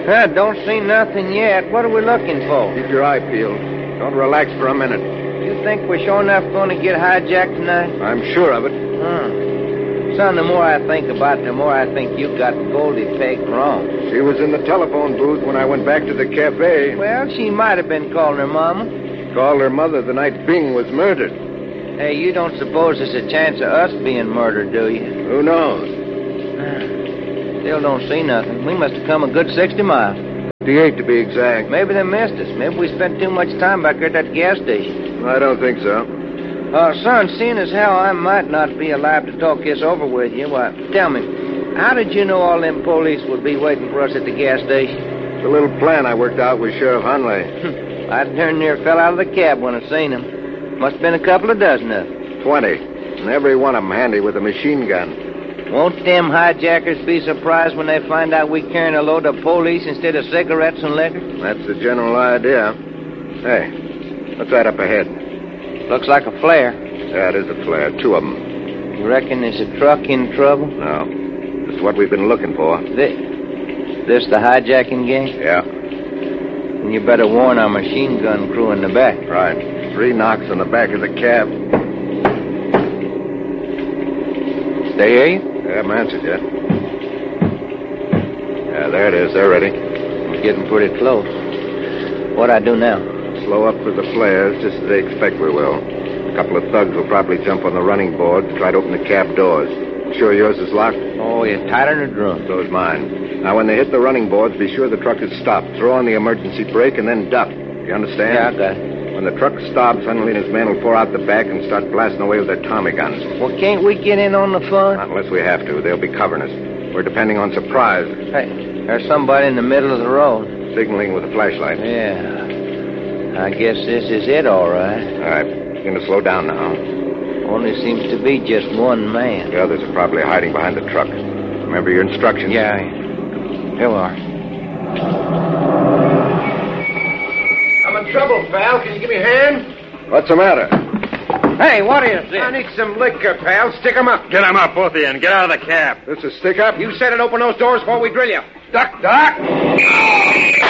Don't see nothing yet. What are we looking for? Keep your eye peeled. Don't relax for a minute. You think we're sure enough going to get hijacked tonight? I'm sure of it. Son, the more I think about it, the more I think you got Goldie pegged wrong. She was in the telephone booth when I went back to the cafe. Well, she might have been calling her mama. Called her mother the night Bing was murdered. Hey, you don't suppose there's a chance of us being murdered, do you? Who knows? Still don't see nothing. We must have come a good 60 miles. 58 to be exact. Maybe they missed us. Maybe we spent too much time back there at that gas station. I don't think so. Son, seeing as how I might not be alive to talk this over with you, tell me, how did you know all them police would be waiting for us at the gas station? It's a little plan I worked out with Sheriff Hunley. I darn near fell out of the cab when I seen them. Must have been a couple of dozen of them. 20. And every one of them handy with a machine gun. Won't them hijackers be surprised when they find out we carrying a load of police instead of cigarettes and liquor? That's the general idea. Hey, what's that up ahead? Looks like a flare. Yeah, it is a flare. 2 of them. You reckon there's a truck in trouble? No. This is what we've been looking for. This the hijacking gang? Yeah. And you better warn our machine gun crew in the back. Right. 3 knocks on the back of the cab. They hear you? They haven't answered yet. Yeah, there it is. They're ready. We're getting pretty close. What'd I do now? Slow up with the flares, just as they expect we will. A couple of thugs will probably jump on the running board to try to open the cab doors. Sure yours is locked? Oh, you're tighter than a drum. So is mine. Now, when they hit the running boards, be sure the truck is stopped. Throw on the emergency brake and then duck. You understand? Yeah, I got it. When the truck stops, Hunley and his men will pour out the back and start blasting away with their Tommy guns. Well, can't we get in on the fun? Not unless we have to. They'll be covering us. We're depending on surprise. Hey, there's somebody in the middle of the road. Signaling with a flashlight. Yeah. I guess this is it, all right. All right. Begin to slow down now. Only seems to be just one man. The others are probably hiding behind the truck. Remember your instructions. Yeah. Here we are. I'm in trouble, pal. Can you give me a hand? What's the matter? Hey, what is this? I need some liquor, pal. Stick 'em up. Get 'em up, both of you, and get out of the cab. This is stick up? You said it. Open those doors before we drill you. Duck, duck.